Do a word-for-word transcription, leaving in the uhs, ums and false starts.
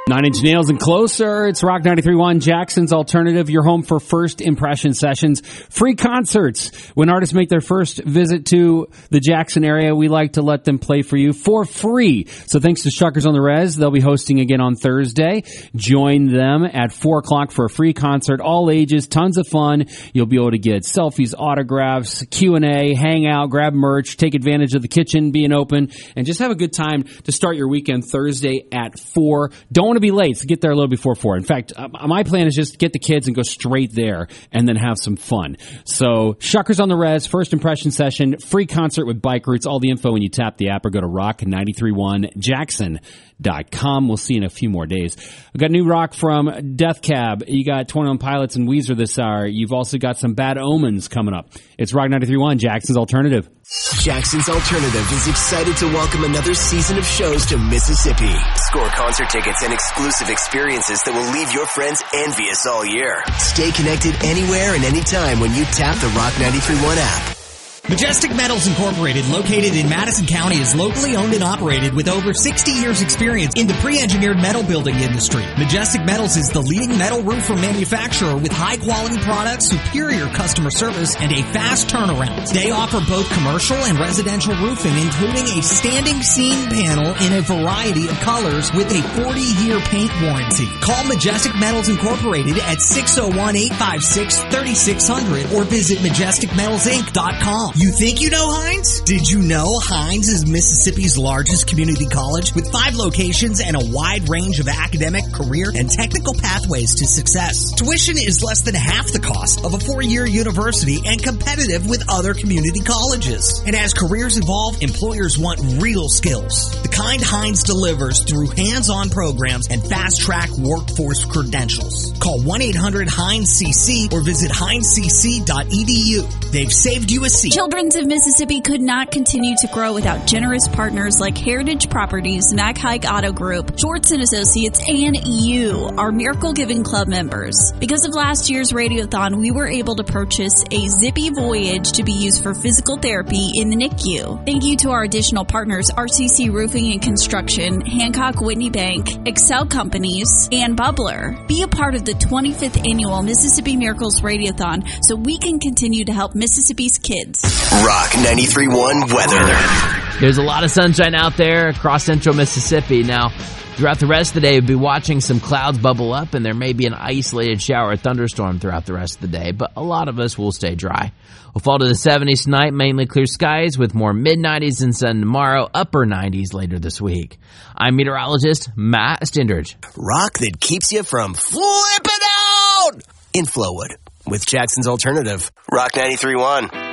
Nine Inch Nails and Closer. It's Rock ninety-three point one, Jackson's Alternative, your home for first impression sessions. Free concerts. When artists make their first visit to the Jackson area, we like to let them play for you for free. So thanks to Shuckers on the Res, they'll be hosting again on Thursday. Join them at four o'clock for a free concert, all ages, tons of fun. You'll be able to get selfies, autographs, Q and A, hang out, grab merch, take advantage of the kitchen being open, and just have a good time to start your weekend Thursday at four. Don't want to be late, so get there a little before four. In fact, uh, my plan is just to get the kids and go straight there and then have some fun. So, Shuckers on the Res, first impression session, free concert with Bike Roots. All the info when you tap the app or go to rock ninety-three point one jackson dot com. We'll see you in a few more days. We've got new rock from Death Cab. You got twenty-one Pilots and Weezer this hour. You've also got some Bad Omens coming up. It's Rock ninety-three point one, Jackson's Alternative. Jackson's Alternative is excited to welcome another season of shows to Mississippi. Score concert tickets and exclusive experiences that will leave your friends envious all year. Stay connected anywhere and anytime when you tap the Rock ninety-three point one app. Majestic Metals Incorporated, located in Madison County, is locally owned and operated with over sixty years experience in the pre-engineered metal building industry. Majestic Metals is the leading metal roofer manufacturer with high-quality products, superior customer service, and a fast turnaround. They offer both commercial and residential roofing, including a standing seam panel in a variety of colors with a forty-year paint warranty. Call Majestic Metals Incorporated at six oh one, eight five six, three six zero zero or visit majestic metals inc dot com. You think you know Hines? Did you know Hines is Mississippi's largest community college with five locations and a wide range of academic, career, and technical pathways to success? Tuition is less than half the cost of a four-year university and competitive with other community colleges. And as careers evolve, employers want real skills, the kind Hines delivers through hands-on programs and fast-track workforce credentials. Call one eight hundred hines C C or visit hines c c dot e d u. They've saved you a seat. Children's of Mississippi could not continue to grow without generous partners like Heritage Properties, Mac Haik Auto Group, Schwartz and Associates, and you, our Miracle Giving Club members. Because of last year's Radiothon, we were able to purchase a Zippy Voyage to be used for physical therapy in the N I C U. Thank you to our additional partners, R C C Roofing and Construction, Hancock Whitney Bank, Excel Companies, and Bubbler. Be a part of the twenty-fifth annual Mississippi Miracles Radiothon so we can continue to help Mississippi's kids. Rock ninety-three point one weather. There's a lot of sunshine out there across central Mississippi. Now, throughout the rest of the day, we'll be watching some clouds bubble up, and there may be an isolated shower or thunderstorm throughout the rest of the day, but a lot of us will stay dry. We'll fall to the seventies tonight, mainly clear skies with more mid-nineties and sun tomorrow, upper nineties later this week. I'm meteorologist Matt Stindridge. Rock that keeps you from flipping out in Flowwood with Jackson's Alternative. Rock ninety-three point one.